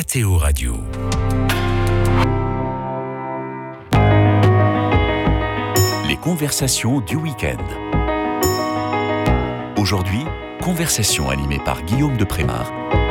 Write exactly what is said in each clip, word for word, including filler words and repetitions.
K T O Radio. Les conversations du week-end. Aujourd'hui, conversation animée par Guillaume de Prémard.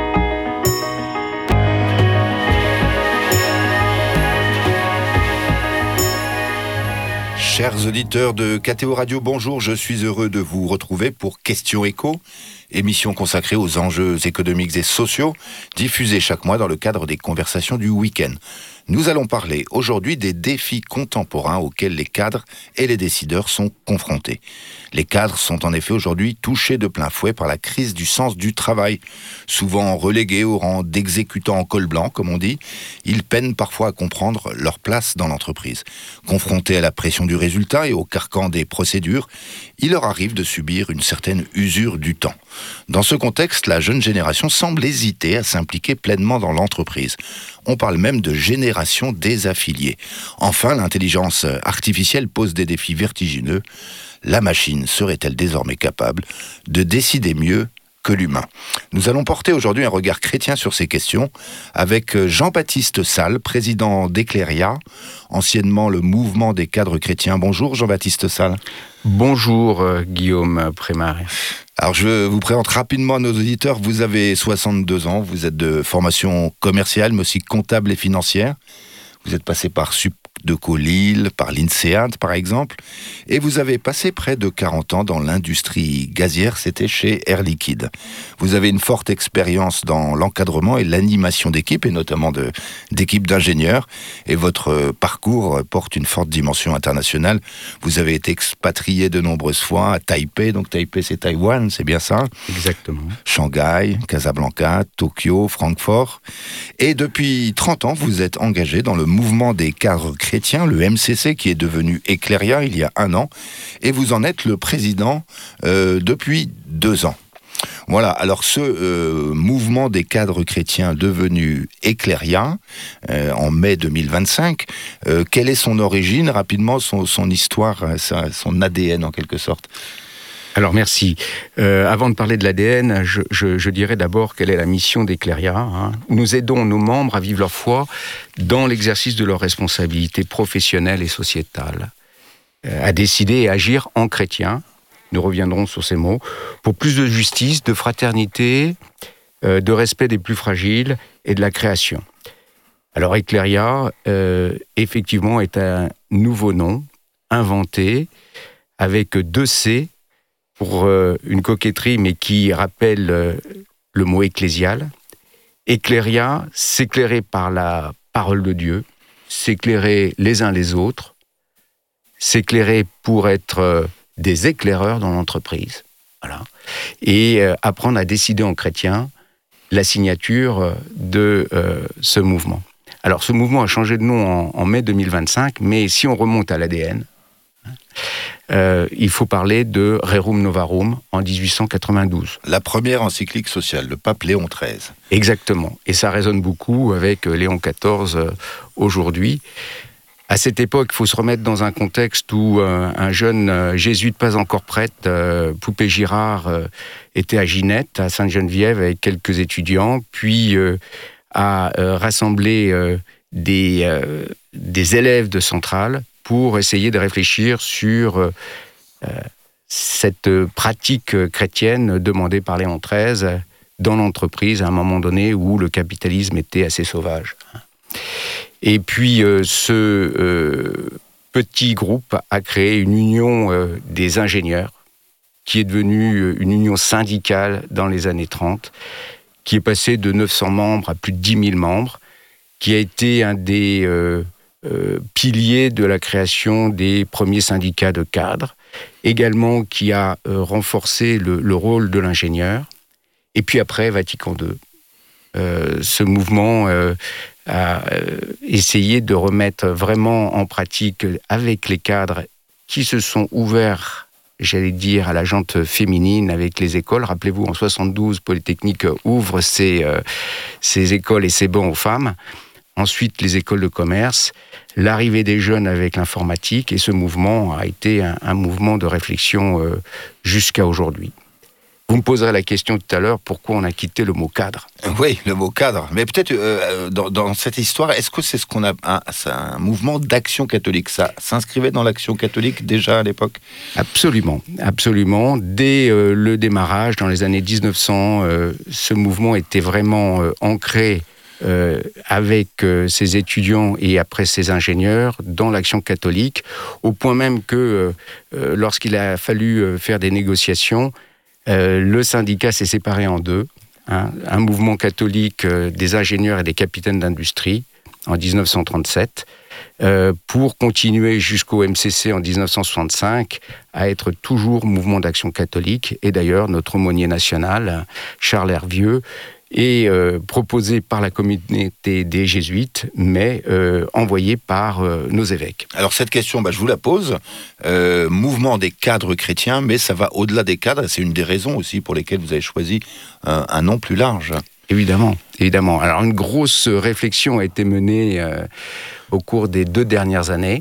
Chers auditeurs de K T O Radio, bonjour, je suis heureux de vous retrouver pour Question Éco, émission consacrée aux enjeux économiques et sociaux, diffusée chaque mois dans le cadre des conversations du week-end. Nous allons parler aujourd'hui des défis contemporains auxquels les cadres et les décideurs sont confrontés. Les cadres sont en effet aujourd'hui touchés de plein fouet par la crise du sens du travail. Souvent relégués au rang d'exécutants en col blanc, comme on dit, ils peinent parfois à comprendre leur place dans l'entreprise. Confrontés à la pression du résultat et au carcan des procédures, il leur arrive de subir une certaine usure du temps. Dans ce contexte, la jeune génération semble hésiter à s'impliquer pleinement dans l'entreprise. On parle même de génération désaffiliée. Enfin, l'intelligence artificielle pose des défis vertigineux. La machine serait-elle désormais capable de décider mieux que l'humain ? Nous allons porter aujourd'hui un regard chrétien sur ces questions avec Jean-Baptiste Salles, président d'Ecleria, anciennement le mouvement des cadres chrétiens. Bonjour Jean-Baptiste Salles. Bonjour euh, Guillaume Prémard. Alors je vous présente rapidement à nos auditeurs. Vous avez soixante-deux ans, vous êtes de formation commerciale mais aussi comptable et financière. Vous êtes passé par Subdeco Lille, par l'INSEAD par exemple, et vous avez passé près de quarante ans dans l'industrie gazière, c'était chez Air Liquide. Vous avez une forte expérience dans l'encadrement et l'animation d'équipes, et notamment de, d'équipes d'ingénieurs, et votre parcours porte une forte dimension internationale. Vous avez été expatrié de nombreuses fois à Taipei, donc Taipei c'est Taïwan, c'est bien ça ? Exactement. Shanghai, Casablanca, Tokyo, Francfort, et depuis trente ans, vous êtes engagé dans le mouvement des cadres chrétiens, le M C C, qui est devenu Ecleria il y a un an, et vous en êtes le président euh, depuis deux ans. Voilà, alors ce euh, mouvement des cadres chrétiens devenu Ecleria, euh, en mai deux mille vingt-cinq, euh, quelle est son origine, rapidement, son, son histoire, sa, son A D N en quelque sorte ? Alors merci. Euh, avant de parler de l'A D N, je, je, je dirais d'abord quelle est la mission d'Ecleria. Hein. Nous aidons nos membres à vivre leur foi dans l'exercice de leurs responsabilités professionnelles et sociétales, euh, à décider et agir en chrétien. Nous reviendrons sur ces mots, pour plus de justice, de fraternité, euh, de respect des plus fragiles et de la création. Alors Ecleria, euh, effectivement, est un nouveau nom inventé avec deux C, pour euh, une coquetterie, mais qui rappelle euh, le mot ecclésial. Ecleria, s'éclairer par la parole de Dieu, s'éclairer les uns les autres, s'éclairer pour être euh, des éclaireurs dans l'entreprise. Voilà. Et euh, apprendre à décider en chrétien la signature de euh, ce mouvement. Alors, ce mouvement a changé de nom en, en mai deux mille vingt-cinq, mais si on remonte à l'A D N, Euh, il faut parler de Rerum Novarum en dix-huit cent quatre-vingt-douze. La première encyclique sociale, le pape Léon treize. Exactement, et ça résonne beaucoup avec Léon quatorze euh, aujourd'hui. À cette époque, il faut se remettre dans un contexte où euh, un jeune euh, jésuite pas encore prêtre, euh, Poupée Girard, euh, était à Ginette, à Sainte-Geneviève, avec quelques étudiants, puis euh, a euh, rassemblé euh, des, euh, des élèves de Centrale pour essayer de réfléchir sur euh, cette pratique chrétienne demandée par Léon treize dans l'entreprise à un moment donné où le capitalisme était assez sauvage. Et puis euh, ce euh, petit groupe a créé une union euh, des ingénieurs qui est devenue une union syndicale dans les années trente, qui est passée de neuf cents membres à plus de dix mille membres, qui a été un des euh, Euh, pilier de la création des premiers syndicats de cadres, également qui a euh, renforcé le, le rôle de l'ingénieur. Et puis après, Vatican deux. Euh, ce mouvement euh, a euh, essayé de remettre vraiment en pratique avec les cadres qui se sont ouverts, j'allais dire, à la jante féminine avec les écoles. Rappelez-vous, en soixante-douze, Polytechnique ouvre ses, euh, ses écoles et ses bancs aux femmes. Ensuite, les écoles de commerce, l'arrivée des jeunes avec l'informatique, et ce mouvement a été un, un mouvement de réflexion euh, jusqu'à aujourd'hui. Vous me poserez la question tout à l'heure, pourquoi on a quitté le mot cadre ? Oui, le mot cadre. Mais peut-être euh, dans, dans cette histoire, est-ce que c'est ce qu'on a un, c'est un mouvement d'action catholique ? Ça s'inscrivait dans l'action catholique déjà à l'époque ? Absolument, absolument. Dès euh, le démarrage, dans les années dix-neuf cents, euh, ce mouvement était vraiment euh, ancré euh, avec euh, ses étudiants et après ses ingénieurs dans l'action catholique, au point même que euh, lorsqu'il a fallu euh, faire des négociations, Euh, le syndicat s'est séparé en deux, hein, un mouvement catholique euh, des ingénieurs et des capitaines d'industrie en dix-neuf cent trente-sept, euh, pour continuer jusqu'au M C C en dix-neuf cent soixante-cinq à être toujours mouvement d'action catholique. Et d'ailleurs, notre aumônier national, Charles Hervieux, est euh, proposé par la communauté des jésuites, mais euh, envoyé par euh, nos évêques. Alors cette question, bah, je vous la pose. Euh, mouvement des cadres chrétiens, mais ça va au-delà des cadres. C'est une des raisons aussi pour lesquelles vous avez choisi un, un nom plus large. Évidemment, évidemment. Alors une grosse réflexion a été menée euh, au cours des deux dernières années,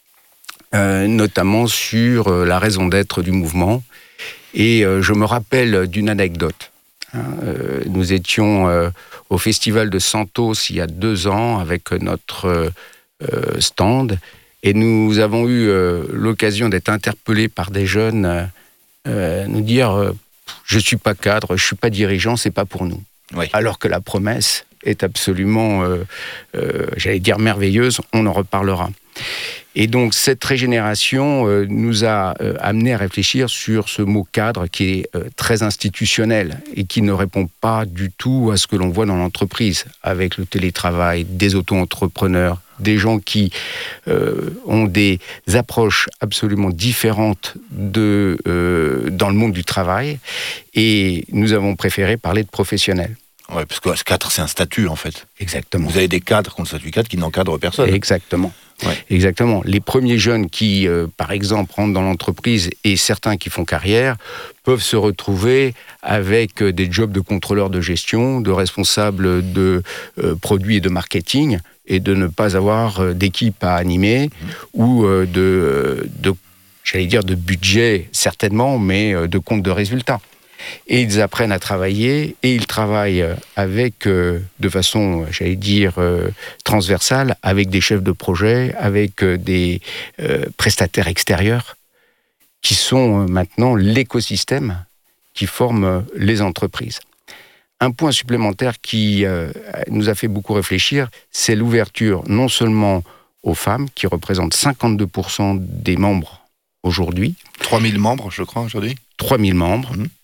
euh, notamment sur euh, la raison d'être du mouvement. Et euh, je me rappelle d'une anecdote. Euh, nous étions euh, au festival de Santos il y a deux ans avec notre euh, stand et nous avons eu euh, l'occasion d'être interpellés par des jeunes euh, nous dire euh, je suis pas cadre, je suis pas dirigeant, c'est pas pour nous. Oui. Alors que la promesse est absolument, euh, euh, j'allais dire merveilleuse, on en reparlera. Et donc cette régénération euh, nous a euh, amené à réfléchir sur ce mot cadre qui est euh, très institutionnel et qui ne répond pas du tout à ce que l'on voit dans l'entreprise, avec le télétravail, des auto-entrepreneurs, des gens qui euh, ont des approches absolument différentes de, euh, dans le monde du travail. Et nous avons préféré parler de professionnels. Oui, parce que ce cadre, c'est un statut, en fait. Exactement. Vous avez des cadres contre statut cadre qui n'encadrent personne. Exactement. Ouais. Exactement. Les premiers jeunes qui, euh, par exemple, rentrent dans l'entreprise et certains qui font carrière peuvent se retrouver avec euh, des jobs de contrôleur de gestion, de responsable de euh, produits et de marketing, et de ne pas avoir euh, d'équipe à animer mmh. ou euh, de, euh, de, j'allais dire, de budget, certainement, mais euh, de compte de résultats. Et ils apprennent à travailler, et ils travaillent avec, euh, de façon, j'allais dire, euh, transversale, avec des chefs de projet, avec euh, des euh, prestataires extérieurs, qui sont euh, maintenant l'écosystème qui forme euh, les entreprises. Un point supplémentaire qui euh, nous a fait beaucoup réfléchir, c'est l'ouverture non seulement aux femmes, qui représentent cinquante-deux pour cent des membres aujourd'hui. trois mille membres, je crois, aujourd'hui. trois mille membres. Mmh.